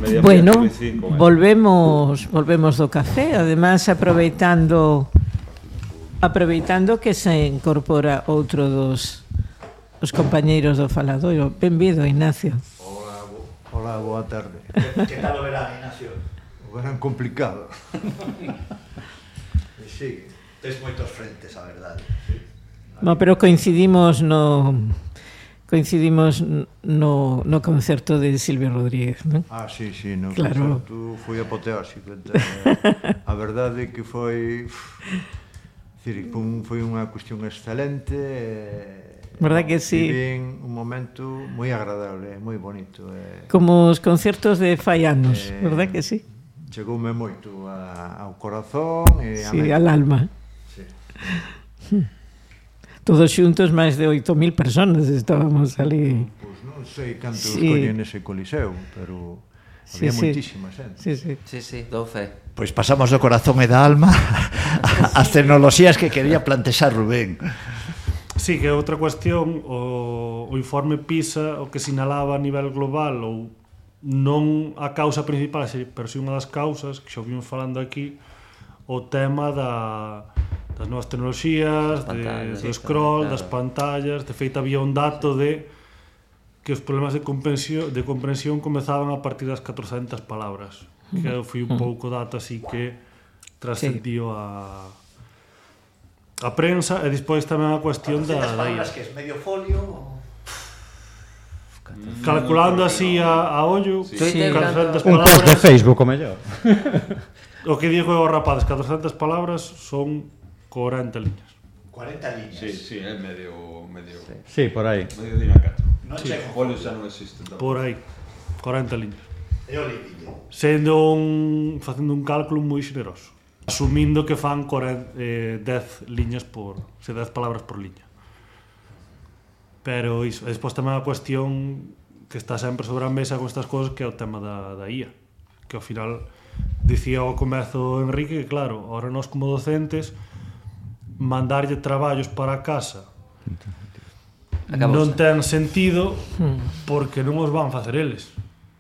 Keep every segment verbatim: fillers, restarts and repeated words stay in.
Bueno, volvemos volvemos do café, además aproveitando aproveitando que se incorpora outro dos os compañeiros do faladoiro. Benvido, Ignacio. Hola, bo, hola, boa tarde. Que tal o verán, Ignacio? O verán complicado. Sí, tes moitos frentes, a verdade. No, pero coincidimos no coincidimos no, no concerto de Silvio Rodríguez, non? Ah, sí, sí, no claro. Concerto foi apoteósico. Entón, a verdade é que foi... Dicir, foi unha cuestión excelente. Verdad que sí? Vivín un momento moi agradable, moi bonito. Como os concertos de fai anos, eh, verdad que sí? Chegoume moito a, ao corazón e a sí, al alma. Sí. Todos xuntos máis de oito mil personas estábamos ali. Pois non sei cantos sí. collen ese coliseo, pero sí, había sí. moitísima xente. Sí, sí. Sí, sí, dou fe. Pois pasamos do corazón e da alma ás tecnoloxías que quería plantexar Rubén. Sí, que é outra cuestión, o, o informe PISA o que sinalaba a nivel global, ou non a causa principal, pero si unha das causas, que xa vimos falando aquí, o tema da... das novas tecnoloxías, de, do scroll, claro. Das pantallas. De feito, había un dato de que os problemas de comprensión, de comprensión comezaban a partir das catrocentas palabras, que foi un pouco dato así que trascendiu a a prensa, e despois tamén a cuestión da... catrocentas palabras que é medio folio... Calculando así a, a ollo, sí. catrocentas un palabras... post de Facebook, o mellor. O que digo eu, rapaz, catrocentas palabras son corenta liñas. cuarenta liñas. Sí, sí, é medio... medio sí. sí, por aí. Medio dina catro. Non sí, chego. Folio xa non existe. Tampoco. Por aí, corenta liñas. E o límite. Sendo un... facendo un cálculo moi xeneroso. Asumindo que fan corenta, eh, dez liñas por... se dez palabras por liña. Pero iso, despois tamén a cuestión que está sempre sobre a mesa con estas cousas, que é o tema da, da I A. Que ao final, dicía ao comezo Enrique, que claro, ahora nós como docentes mandarlle traballos para casa Acabou non ten sentido porque non os van facer eles.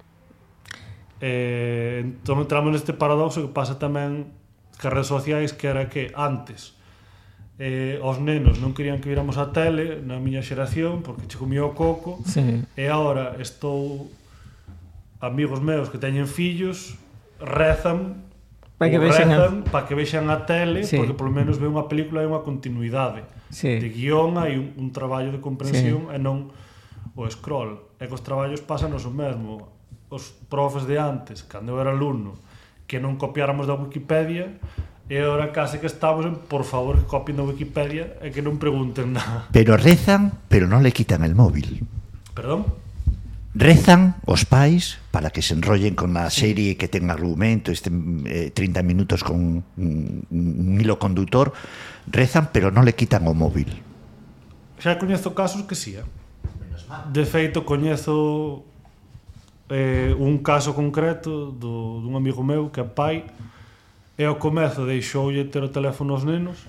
Eh, entón entramos neste paradoxo que pasa tamén que as redes sociais, que era que antes eh, os nenos non querían que viramos a tele na miña xeración porque che comía o coco, sí. E agora estou amigos meus que teñen fillos rezan para que vexan a... para que vexan a tele, sí. Porque polo menos ve unha película e unha continuidade, sí. De guión, hai un, un traballo de comprensión, sí. E non o scroll. E que os traballos pasan o mesmo. Os profes de antes, cando eu era alumno, que non copiáramos da Wikipedia, e agora case que estamos en, por favor, que copien da Wikipedia e que non pregunten nada. Pero rezan, pero non le quitan el móvil. Perdón? Rezan os pais para que se enrollen con a serie que ten argumento, este eh, trinta minutos con un, un hilo conductor. Rezan, pero non le quitan o móvil. Xa coñezo casos que sí, eh? De feito, coñezo eh, un caso concreto do, dun amigo meu que é pai, e ao comezo deixoulle ter o teléfono aos nenos,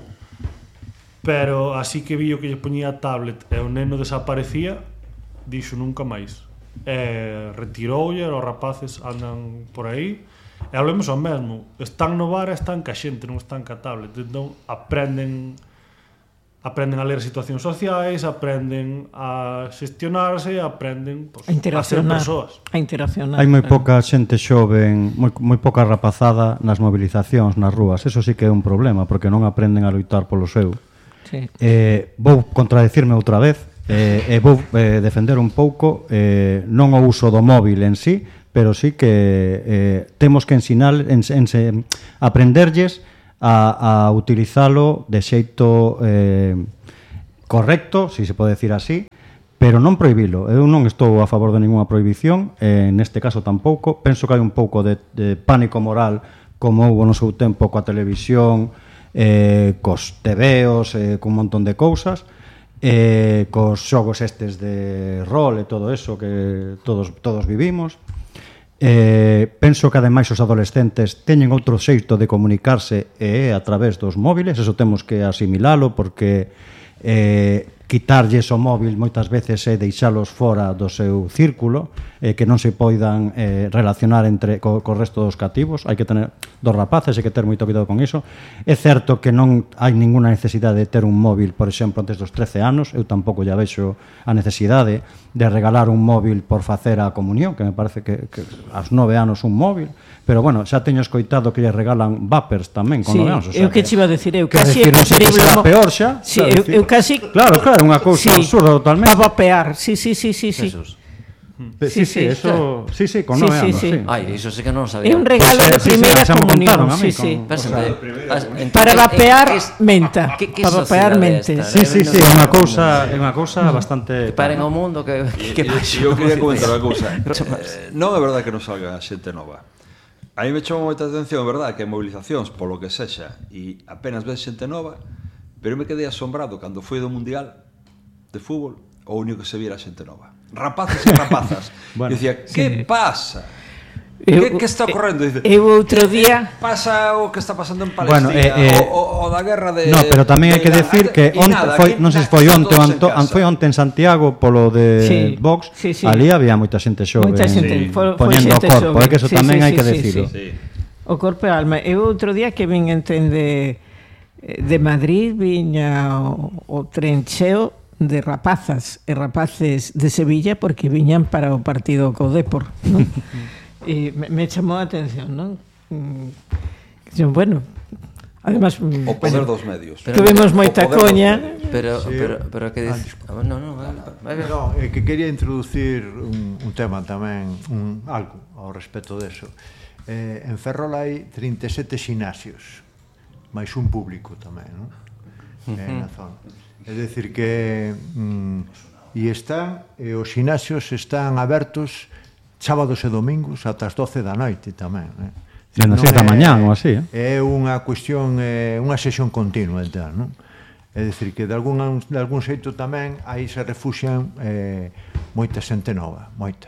pero así que vi o que lle poñía a tablet e o neno desaparecía, dixo nunca máis. E retiroulle, os rapaces andan por aí, e hablemos ao mesmo, están no bar e están ca xente, non están ca tablet, entón aprenden aprenden a ler situacións sociais, aprenden a xestionarse, aprenden pues, a, a ser persoas. A interaccionar. Hai moi pouca xente xoven, moi, moi pouca rapazada nas movilizacións, nas rúas, eso sí que é un problema, porque non aprenden a loitar polo seu. Sí. Eh, vou contradicirme outra vez, e eh, eh, vou eh, defender un pouco eh, non o uso do móvil en sí, pero sí que eh, temos que ensinar en, en, en, aprenderlles a, a utilizalo de xeito eh, correcto, si se pode decir así, pero non prohibilo. Eu non estou a favor de ninguna prohibición, eh, neste caso tampouco. Penso que hai un pouco de, de pánico moral, como houve no seu tempo coa televisión, eh, cos tebeos, eh, con un montón de cousas, eh, cos xogos estes de rol e todo eso que todos, todos vivimos. Eh, penso que ademais os adolescentes teñen outro xeito de comunicarse e é a través dos móviles, eso temos que asimilalo, porque eh, quitarlles o móvil moitas veces é deixalos fora do seu círculo, eh, que non se poidan eh, relacionar entre co, co resto dos cativos. Hai que tener dos rapaces, hai que ter moito cuidado con iso. É certo que non hai ninguna necesidade de ter un móvil, por exemplo, antes dos trece anos. Eu tampouco ya vexo a necesidade de regalar un móvil por facer a comunión, que me parece que, que aos nove anos un móvil, pero bueno, xa teño escoitado que lle regalan vapers tamén con sí, nove anos, o sea, eu que che iba a decir, eu que casi decir, non sei que será peor xa. Sí, eu, eu casi Claro, claro, unha cousa sí, absurda totalmente. para vapear, sí, sí, sí, sí, sí. Jesús. Sí, sí, sí, eso, sí, sí, con nove Sí, sí, anos, sí. sí. Ai, iso sí que non sabía. É un regalo de Pues, eh, sí, sí, primeira xa me comunión, contaron a mí sí, sí. con- Pensa, o sea, de- as- en- Para en- vapear en- que- menta, que- que para vapear sociedade mente. esta, Sí, eh? sí, Non sí, sei é unha como- cousa, é unha cousa bastante Que paren o mundo que que E eu quería comentar unha cousa. Eh, non é verdade que non salga xente nova. A mí me chama moita atención, é verdade, que hai movilizacións polo que sexa e apenas ves xente nova, pero eu me quedei asombrado cando foi do Mundial de fútbol, o único que se viera xente nova. Rapaces e rapazas. Bueno, Bueno, dicía, que pasa? Eu- Que, que está ocorrendo? Dice, Eu outro día pasa o que está pasando en Bueno, Palestina, eh, eh, o, o, o da guerra de... No, pero tamén hai que de decir Irán. que E onte nada, foi, aquí non sei se na- foi están onte, todos o en anto, casa. foi onte en Santiago polo de Sí, Vox. sí, sí. Ali había moita xente xove. Moita xente, en- foi- foi poñendo o xente corpo, xove. é que eso Sí, tamén sí, hai sí, que sí, decirlo. Sí. o corpo e a alma. Eu outro día que vin entende de Madrid viña o, o tren cheo de rapazas e rapaces de Sevilla porque viñan para o partido co Depor, non? E me, me chamou a atención, non? Mm, que, bueno, además mm, O poder bueno, dos medios. que vemos moita O poder dos coña. medios. Pero, Sí, pero, eu- pero que dices? Ah, no, no, vai, vai, vai. No, é que quería introducir un, un tema tamén, un, algo ao respecto deso. Eh, en Ferrol hai trinta e sete xinasios, máis un público tamén, non? Eh, na zona. É dicir que mm, e están, e os xinasios están abertos sábados e domingos ata as doce da noite tamén, eh? Dende as Non seis da é- mañá ou así, eh? É unha cuestión, eh, unha sesión continua e tal, non? É dicir que de algún, de algún xeito tamén aí se refuxian eh, moita xente nova, moita.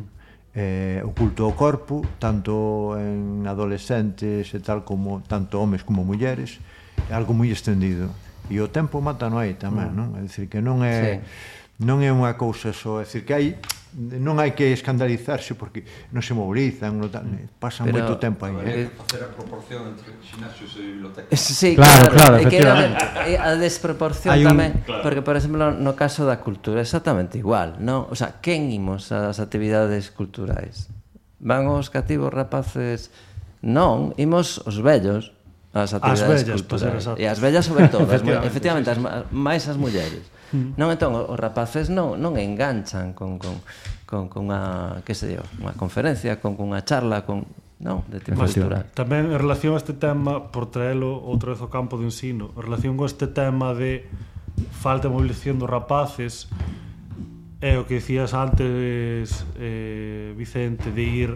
Eh, o culto ao corpo, tanto en adolescentes e tal como tanto homes como mulleres, é algo moi extendido. E o tempo mata no aí tamén, non? É dicir que non é non é unha cousa só, é dicir que hai non hai que escandalizarse porque non se mobilizan, non tal, pasan Pero- moito tempo aí, eh? Facer a proporción entre gimnasios e bibliotecas. Sí, Claro, claro, é que efectivamente. é a desproporción Hai un- tamén, porque por exemplo no caso da cultura é exactamente igual, non? O sea, quen imos ás actividades culturais? Van os cativos rapaces? Non, imos os vellos ás actividades vellas, para ser culturais. exactos. E as vellas sobre todo, as, mu- Efectivamente, efectivamente, as, ma- máis as mulleres. Non, entón, os rapaces non, non enganchan con, con, con, con unha, que sei eu, unha conferencia, con, con unha charla, con, non, de tipo cultural. Tamén en relación a este tema, por traelo outra vez ao campo de ensino, en relación con este tema de falta de movilización dos rapaces, é o que dicías antes, eh, Vicente, de ir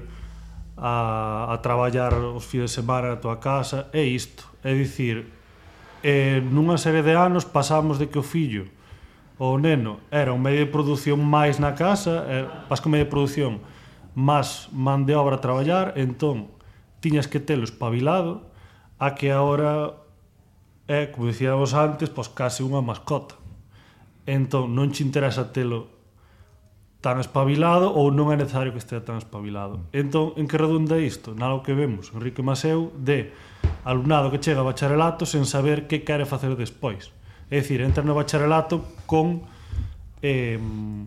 a, a traballar os fines de semana na tua casa, é isto, é dicir, eh, nunha serie de anos pasamos de que o fillo o neno era un medio de produción máis na casa, era, pas que medio de produción máis man de obra a traballar, entón tiñas que telo espabilado a que agora é, como dicíamos antes, pois case unha mascota. Entón non che interesa telo tan espabilado ou non é necesario que estea tan espabilado. Entón, en que redunda isto? Nalgo que vemos, Enrique Maseu, de alumnado que chega a bacharelato sen saber que quere facer despois. É dicir, entra no bacharelato con eh,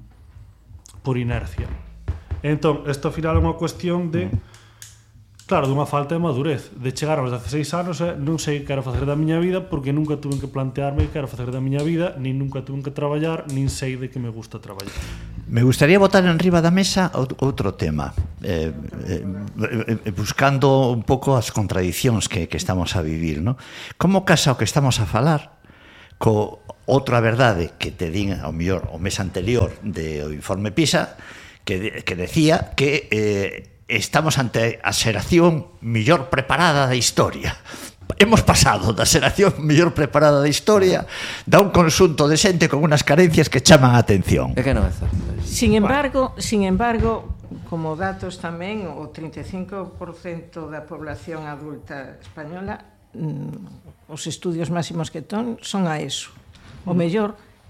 por inercia. Entón, isto ao final é unha cuestión de claro, dunha falta de madurez, de chegar aos dezasseis anos e non sei que quero facer da miña vida porque nunca tuve que plantearme que quero facer da miña vida, nin nunca tuve que traballar, nin sei de que me gusta traballar. Me gustaría botar en riba da mesa outro tema, eh, eh, buscando un pouco as contradicións que, que estamos a vivir, ¿no? Como casa o que estamos a falar co outra verdade que te din ao mellor o mes anterior do informe PISA que, que decía que eh, estamos ante a xeración mellor preparada da historia. Hemos pasado da xeración mellor preparada da historia da un conxunto de xente con unas carencias que chaman a atención. É que non é certo. Sin embargo, sin embargo, como datos tamén, o trinta e cinco por cento da población adulta española, mm, os estudios máximos que ton son a eso. O mellor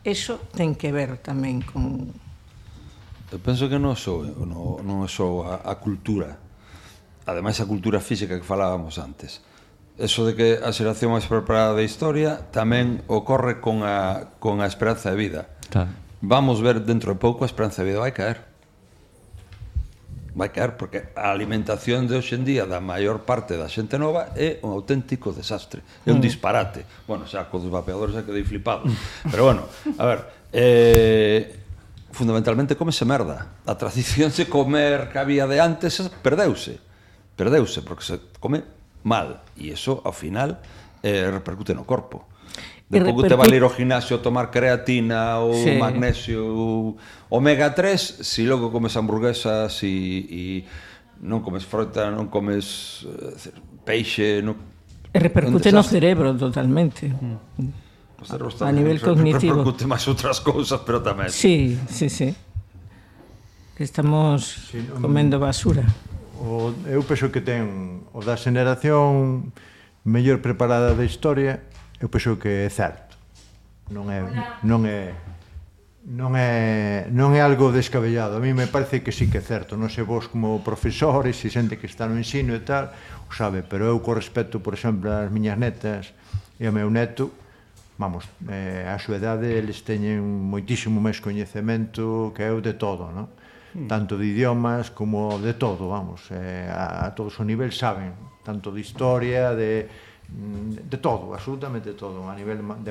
eso ten que ver tamén con... Eu penso que non só non, non é só a, a cultura, ademais a cultura física que falábamos antes. Eso de que a xeración máis preparada da historia tamén ocorre con a, con a esperanza de vida. Claro. Vamos ver dentro de pouco a esperanza de vida vai caer. Vai caer porque a alimentación de hoxe en día da maior parte da xente nova é un auténtico desastre. É un disparate. Bueno, xa con os vapeadores xa quedei flipado. Pero bueno, a ver, eh, fundamentalmente comese merda. A tradición de comer que había de antes perdeuse. Perdeuse porque se come mal. E iso, ao final, eh, repercute no corpo. De pouco te vale ir ao gimnasio tomar creatina ou sí. magnesio ou omega tres, si logo comes hamburguesas e, e non comes fruta, non comes uh, peixe, non... E repercute no cerebro totalmente. Mm. A nivel cognitivo. Repercute máis outras cousas, pero tamén. Sí, sí, sí. Que estamos sí, no, comendo basura. O, eu penso que ten o da xeneración mellor preparada da historia. Eu penso que é certo. Non é non é non é non é algo descabellado. A mí me parece que sí que é certo. Non sei vos como profesores, se xente que está no ensino e tal, o sabe, pero eu co respecto, por exemplo, ás miñas netas e ao meu neto, vamos, eh, a súa idade eles teñen moitísimo máis coñecemento que eu de todo, non? Tanto de idiomas como de todo, vamos, eh, a, a todos os niveis saben, tanto de historia, de de todo, absolutamente todo, a nivel de